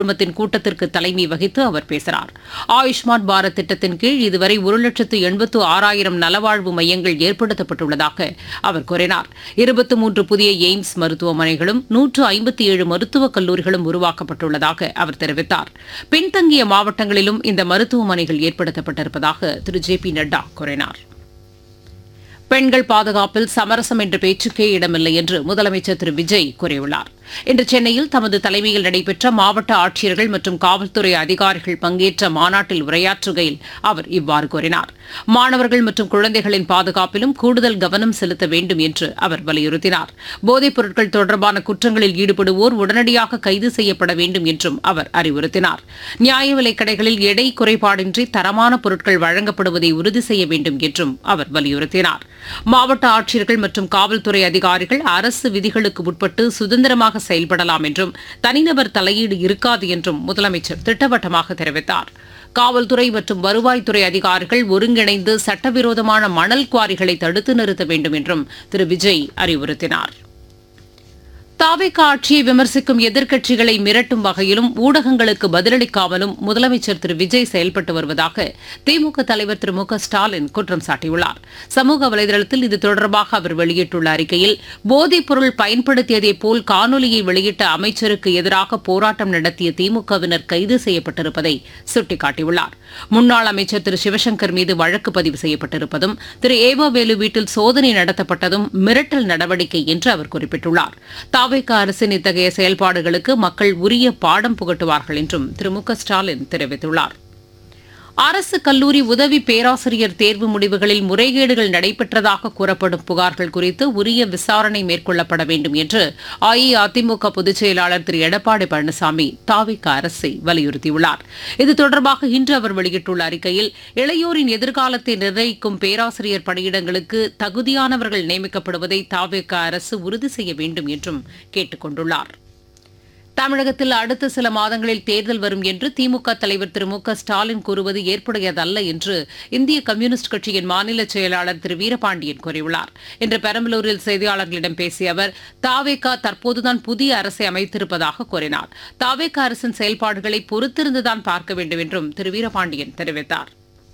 குழுமத்தின் கூட்டத்திற்கு தலைமை வகித்து அவர் பேசினார். ஆயுஷ்மான் பாரத் திட்டத்தின் கீழ் இதுவரை 1,86,000 நலவாழ்வு மையங்கள் ஏற்படுத்தப்பட்டுள்ளதாக அவர் கூறினார். 23 புதிய எய்ம்ஸ் மருத்துவமனைகளும் 157 மருத்துவக் கல்லூரிகளும் உருவாக்கப்பட்டுள்ளதாக அவர் தெரிவித்தார். பின்தங்கிய மாவட்டங்களிலும் இந்த மருத்துவமனைகள் ஏற்படுத்தப்பட்டிருப்பதாக திரு ஜே பி நட்டா கூறினார். பெண்கள் பாதுகாப்பில் சமரசம் என்ற பேச்சுக்கே இடமில்லை என்று முதலமைச்சர் திரு விஜய் கூறியுள்ளார். இன்று சென்னையில் தமது தலைமையில் நடைபெற்ற மாவட்ட ஆட்சியர்கள் மற்றும் காவல்துறை அதிகாரிகள் பங்கேற்ற மாநாட்டில் உரையாற்றுகையில் அவர் இவ்வாறு கூறினார். மாணவர்கள் மற்றும் குழந்தைகளின் பாதுகாப்பிலும் கூடுதல் கவனம் செலுத்த வேண்டும் என்று அவர் வலியுறுத்தினார். போதைப் பொருட்கள் தொடர்பான குற்றங்களில் ஈடுபடுவோர் உடனடியாக கைது செய்யப்பட வேண்டும் என்றும் அவர் அறிவுறுத்தினார். நியாய விலைக் கடைகளில் எடை குறைபாடின்றி தரமான பொருட்கள் வழங்கப்படுவதை உறுதி செய்ய வேண்டும் என்றும் அவர் வலியுறுத்தினார். மாவட்ட ஆட்சியர்கள் மற்றும் காவல்துறை அதிகாரிகள் அரசு விதிகளுக்கு உட்பட்டு சுதந்திரமாக செயல்படலாம் என்றும் தனிநபர் தலையீடு இருக்காது என்றும் முதலமைச்சர் திட்டவட்டமாக தெரிவித்தார். காவல்துறை மற்றும் வருவாய்த்துறை அதிகாரிகள் ஒருங்கிணைந்து சட்டவிரோதமான மணல் குவாரிகளை தடுத்து நிறுத்த வேண்டும் என்றும் திரு விஜய் அறிவுறுத்தினார். தாவேக ஆட்சியை விமர்சிக்கும் எதிர்க்கட்சிகளை மிரட்டும் வகையிலும் ஊடகங்களுக்கு பதிலளிக்காமலும் முதலமைச்சர் திரு விஜய் செயல்பட்டு வருவதாக திமுக தலைவர் திரு மு க ஸ்டாலின் குற்றம் சாட்டியுள்ளார். சமூக வலைதளத்தில் இது தொடர்பாக அவர் வெளியிட்டுள்ள அறிக்கையில், போதைப் பொருள் பயன்படுத்தியதை போல் காணொலியை வெளியிட்ட அமைச்சருக்கு எதிராக போராட்டம் நடத்திய திமுகவினர் கைது செய்யப்பட்டிருப்பதை சுட்டிக்காட்டியுள்ளார். முன்னாள் அமைச்சர் திரு சிவசங்கர் மீது வழக்கு பதிவு செய்யப்பட்டிருப்பதும், திரு ஏவவேலு வீட்டில் சோதனை நடத்தப்பட்டதும் மிரட்டல் நடவடிக்கை என்று அவர் குறிப்பிட்டுள்ளார். தாவேக அரசின் இத்தகைய செயல்பாடுகளுக்கு மக்கள் உரிய பாடம் புகட்டுவார்கள் என்றும் திரு மு க ஸ்டாலின் தெரிவித்துள்ளார். அரசு கல்லூரி உதவி பேராசிரியர் தேர்வு முடிவுகளில் முறைகேடுகள் நடைபெற்றதாக கூறப்படும் புகார்கள் குறித்து உரிய விசாரணை மேற்கொள்ளப்பட வேண்டும் என்று அஇஅதிமுக பொதுச் செயலாளர் திரு எடப்பாடி பழனிசாமி தாவேக அரசை வலியுறுத்தியுள்ளார். இது தொடர்பாக இன்று அவர் வெளியிட்டுள்ள அறிக்கையில், இளையோரின் எதிர்காலத்தை நிர்ணயிக்கும் பேராசிரியர் பணியிடங்களுக்கு தகுதியானவர்கள் நியமிக்கப்படுவதை தாவேக அரசு உறுதி செய்ய வேண்டும் என்றும் கேட்டுக் கொண்டுள்ளார். தமிழகத்தில் அடுத்த சில மாதங்களில் தேர்தல் வரும் என்று திமுக தலைவர் திரு மு க ஸ்டாலின் கூறுவது ஏற்புடையதல்ல என்று இந்திய கம்யூனிஸ்ட் கட்சியின் மாநில செயலாளர் திரு வீரபாண்டியன் கூறியுள்ளார். இன்று பெரம்பலூரில் செய்தியாளர்களிடம் பேசிய அவர், தாவேக தற்போதுதான் புதிய அரசை அமைத்திருப்பதாக கூறினார். தாவேக அரசின் செயல்பாடுகளை பொறுத்திருந்துதான் பார்க்க வேண்டும் என்றும் திரு வீரபாண்டியன் தெரிவித்தார்.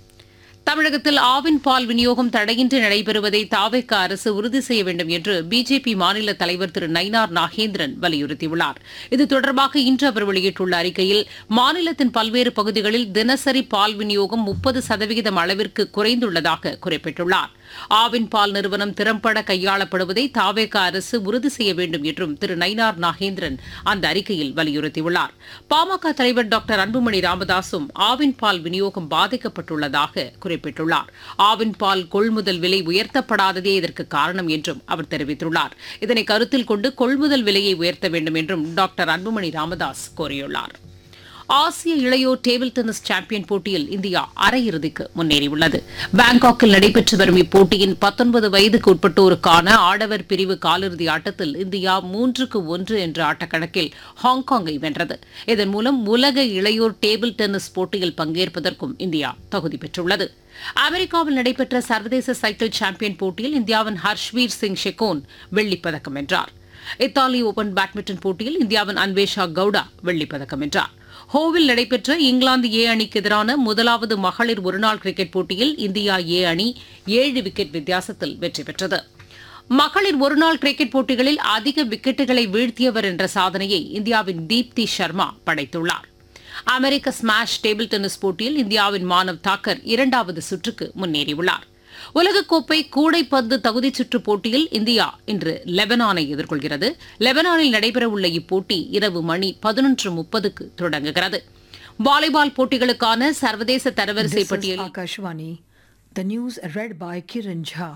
தமிழகத்தில் ஆவின் பால் விநியோகம் தடையின்றி நடைபெறுவதை தாவேக அரசு உறுதி செய்ய வேண்டும் என்று பிஜேபி மாநில தலைவர் திரு நயினார் நாகேந்திரன் வலியுறுத்தியுள்ளார். இது தொடர்பாக இன்று அவர் வெளியிட்டுள்ள அறிக்கையில், மாநிலத்தின் பல்வேறு பகுதிகளில் தினசரி பால் விநியோகம் 30% அளவிற்கு குறைந்துள்ளதாக குறிப்பிட்டுள்ளார். ஆவின் பால் நிறுவனம் திறம்பட கையாளப்படுவதை தாவேக அரசு உறுதி செய்ய வேண்டும் என்றும் திரு நயினார் நாகேந்திரன் அந்த அறிக்கையில் வலியுறுத்தியுள்ளார். பாமக தலைவர் டாக்டர் அன்புமணி ராமதாசும் ஆவின் பால் விநியோகம் பாதிக்கப்பட்டுள்ளதாக குறிப்பிட்டுள்ளார். ஆவின் பால் கொள்முதல் விலை உயர்த்தப்படாததே இதற்கு காரணம் என்றும் அவர் தெரிவித்துள்ளார். இதனை கருத்தில் கொண்டு கொள்முதல் விலையை உயர்த்த வேண்டும் என்றும் டாக்டர் அன்புமணி ராமதாஸ் கோரியுள்ளார். ஆசிய இளையோர் டேபிள் டென்னிஸ் சாம்பியன் போட்டியில் இந்தியா அரையிறுதிக்கு முன்னேறியுள்ளது. பாங்காக்கில் நடைபெற்று வரும் இப்போட்டியின் 19 வயதுக்கு உட்பட்டோருக்கான ஆடவர் பிரிவு காலிறுதி ஆட்டத்தில் இந்தியா 3-1 என்ற ஆட்டக்கணக்கில் ஹாங்காங்கை வென்றது. இதன் மூலம் உலக இளையோர் டேபிள் டென்னிஸ் போட்டியில் பங்கேற்பதற்கும் இந்தியா தகுதி பெற்றுள்ளது. அமெரிக்காவில் நடைபெற்ற சர்வதேச சைக்கிள் சாம்பியன் போட்டியில் இந்தியாவின் ஹர்ஷ்வீர் சிங் ஷெகோன் வெள்ளிப்பதக்கம் வென்றார். இத்தாலி ஓபன் பேட்மிண்டன் போட்டியில் இந்தியாவின் அன்வேஷா கவுடா வெள்ளிப்பதக்கம் வென்றார். ஹோவில் நடைபெற்ற இங்கிலாந்து ஏ அணிக்கு எதிரான முதலாவது மகளிர் ஒருநாள் கிரிக்கெட் போட்டியில் இந்தியா ஏ அணி 7 விக்கெட் வித்தியாசத்தில் வெற்றி பெற்றது. மகளிர் ஒருநாள் கிரிக்கெட் போட்டிகளில் அதிக விக்கெட்டுகளை வீழ்த்தியவர் என்ற சாதனையை இந்தியாவின் தீப்தி சர்மா படைத்துள்ளார். அமெரிக்க ஸ்மாஷ் டேபிள் டென்னிஸ் போட்டியில் இந்தியாவின் மானவ் தாக்கர் 2வது சுற்றுக்கு முன்னேறியுள்ளார். உலகக்கோப்பை கூடைப்பந்து தகுதிச் சுற்றுப் போட்டியில் இந்தியா இன்று லெபனானை எதிர்கொள்கிறது. லெபனானில் நடைபெறவுள்ள இப்போட்டி இரவு மணி 11:30க்கு தொடங்குகிறது. வாலிபால் போட்டிகளுக்கான சர்வதேச தரவரிசை பட்டியலில் Akashvani. The news read by Kiran Jha.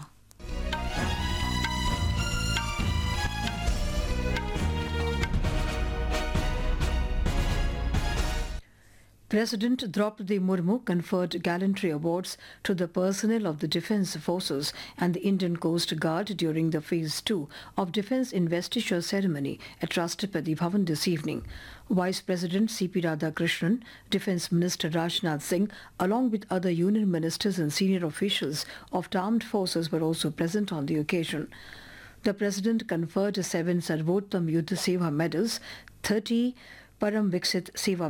President Draupadi Murmu conferred gallantry awards to the personnel of the Defence Forces and the Indian Coast Guard during the Phase 2 of Defence Investiture ceremony at Rashtrapati Bhavan this evening. Vice President C.P. Radhakrishnan, Defence Minister Rajnath Singh, along with other Union Ministers and senior officials of the armed forces were also present on the occasion. The President conferred 7 Sarvottam Yuddha Seva medals, 30 Param Viksit Seva